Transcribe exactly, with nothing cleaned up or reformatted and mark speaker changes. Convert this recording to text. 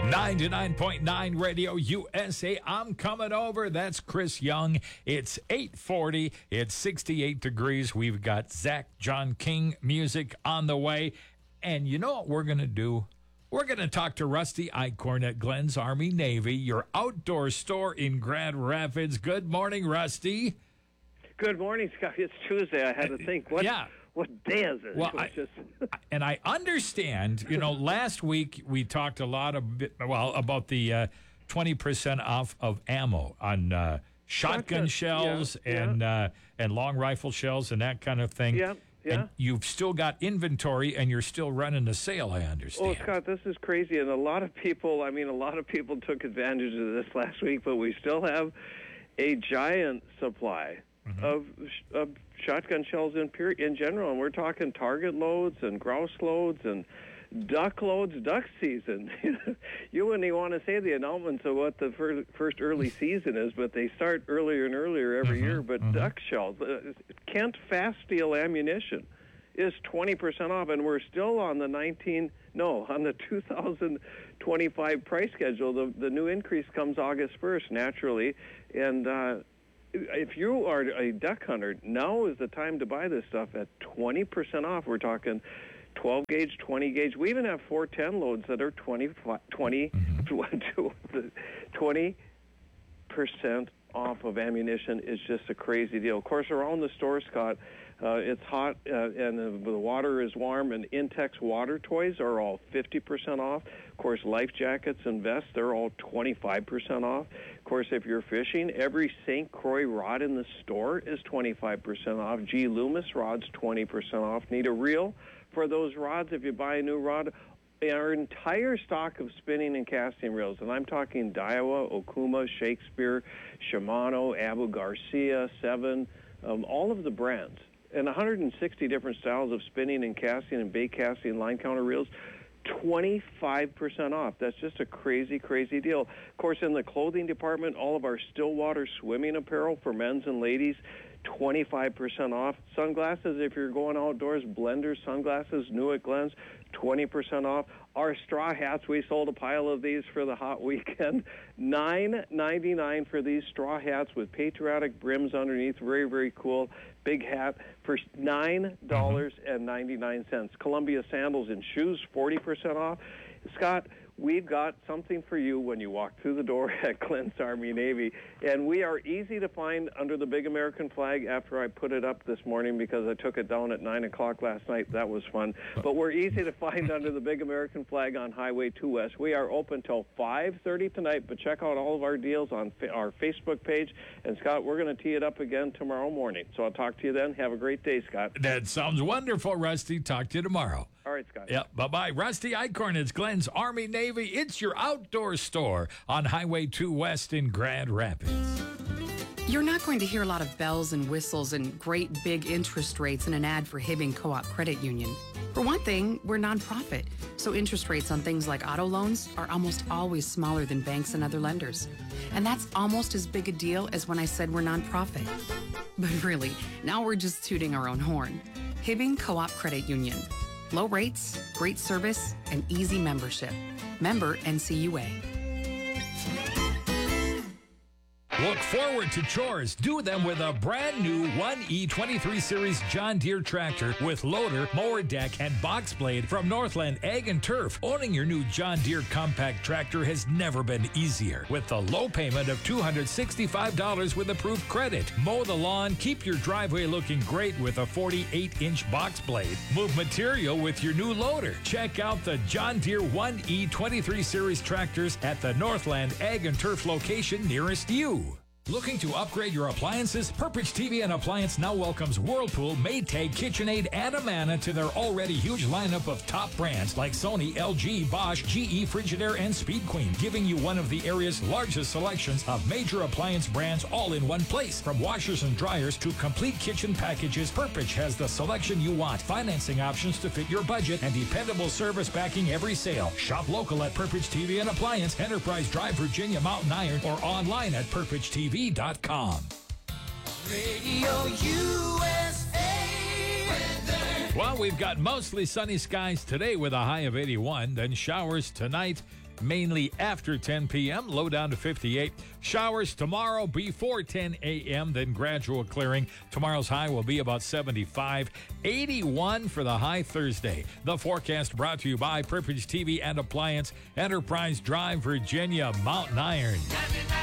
Speaker 1: ninety-nine point nine Radio U S A. I'm coming over. That's Chris Young. It's eight forty. It's sixty-eight degrees. We've got Zach John King music on the way. And you know what we're going to do? We're going to talk to Rusty Eichorn at Glenn's Army Navy, your outdoor store in Grand Rapids. Good morning, Rusty.
Speaker 2: Good morning, Scott. It's Tuesday. I had to think, what,
Speaker 1: yeah.
Speaker 2: what day is it?
Speaker 1: Well,
Speaker 2: it
Speaker 1: I,
Speaker 2: just...
Speaker 1: and I understand, you know, last week we talked a lot of, well, about the uh, twenty percent off of ammo on uh, shotgun
Speaker 2: Shotgun,
Speaker 1: shells
Speaker 2: yeah,
Speaker 1: and
Speaker 2: yeah.
Speaker 1: Uh, and long rifle shells and that kind of thing.
Speaker 2: Yeah, yeah.
Speaker 1: And you've still got inventory and you're still running the sale, I understand.
Speaker 2: Oh, Scott, this is crazy. And a lot of people, I mean, a lot of people took advantage of this last week, but we still have a giant supply mm-hmm. of, of shotgun shells in pure, in general. And we're talking target loads and grouse loads and duck loads, duck season. You wouldn't even want to say the announcements of what the first, first early season is, but they start earlier and earlier every
Speaker 1: mm-hmm.
Speaker 2: year. But mm-hmm. duck shells, uh, Kent Fast Steel ammunition is twenty percent off, and we're still on the nineteen, no, on the two thousand twenty-five price schedule. The, the new increase comes August first, naturally, and uh, if you are a duck hunter, now is the time to buy this stuff at twenty percent off. We're talking twelve gauge, twenty gauge. We even have four ten loads that are twenty, twenty, twenty percent off of ammunition. Is just a crazy deal. Of course, around the store, Scott, uh, it's hot uh, and the, the water is warm, and Intex water toys are all fifty percent off. Of course, life jackets and vests, they're all twenty-five percent off. Of course, if you're fishing, every Saint Croix rod in the store is twenty-five percent off. G. Loomis rods, twenty percent off. Need a reel for those rods if you buy a new rod? Our entire stock of spinning and casting reels, and I'm talking Daiwa, Okuma, Shakespeare, Shimano, Abu Garcia, Seven, um, all of the brands, and one hundred sixty different styles of spinning and casting and bait casting line counter reels, twenty-five percent off. That's just a crazy, crazy deal. Of course, in the clothing department, all of our Stillwater swimming apparel for men's and ladies, twenty-five percent off. Sunglasses, if you're going outdoors, blenders, sunglasses, new at Glenn's, twenty percent off. Our straw hats, we sold a pile of these for the hot weekend. nine ninety-nine for these straw hats with patriotic brims underneath. Very, very cool. Big hat for nine dollars and ninety-nine cents. Columbia sandals and shoes, forty percent off. Scott, we've got something for you when you walk through the door at Glenn's Army Navy. And we are easy to find under the big American flag after I put it up this morning because I took it down at nine o'clock last night. That was fun. But we're easy to find under the big American flag on Highway two West. We are open till five thirty tonight, but check out all of our deals on fa- our Facebook page. And, Scott, we're going to tee it up again tomorrow morning. So I'll talk to you then. Have a great day, Scott.
Speaker 1: That sounds wonderful, Rusty. Talk to you tomorrow.
Speaker 2: All right, Scott.
Speaker 1: Yeah, bye-bye. Rusty Eichorn, it's Glenn's Army Navy. It's your outdoor store on Highway two West in Grand Rapids.
Speaker 3: You're not going to hear a lot of bells and whistles and great big interest rates in an ad for Hibbing Co-op Credit Union. For one thing, we're nonprofit, so interest rates on things like auto loans are almost always smaller than banks and other lenders. And that's almost as big a deal as when I said we're nonprofit. But really, now we're just tooting our own horn. Hibbing Co-op Credit Union. Low rates, great service, and easy membership. Member N C U A.
Speaker 1: Look forward to chores. Do them with a brand new one E twenty-three Series John Deere tractor with loader, mower deck, and box blade from Northland Ag and Turf. Owning your new John Deere compact tractor has never been easier. With the low payment of two hundred sixty-five dollars with approved credit. Mow the lawn, keep your driveway looking great with a forty-eight inch box blade. Move material with your new loader. Check out the John Deere one E twenty-three Series tractors at the Northland Ag and Turf location nearest you. Looking to upgrade your appliances? Purpich T V and Appliance now welcomes Whirlpool, Maytag, KitchenAid, and Amana to their already huge lineup of top brands like Sony, L G, Bosch, G E, Frigidaire, and Speed Queen, giving you one of the area's largest selections of major appliance brands all in one place. From washers and dryers to complete kitchen packages, Purpich has the selection you want, financing options to fit your budget, and dependable service backing every sale. Shop local at Purpich T V and Appliance, Enterprise Drive, Virginia, Mountain Iron, or online at purpich T V dot com.
Speaker 4: Radio U S A weather.
Speaker 1: Well, we've got mostly sunny skies today with a high of eighty-one, then showers tonight mainly after ten p.m., low down to fifty-eight. Showers tomorrow before ten a.m., then gradual clearing. Tomorrow's high will be about seventy-five. eighty-one for the high Thursday. The forecast brought to you by Privilege T V and Appliance, Enterprise Drive, Virginia, Mountain Iron.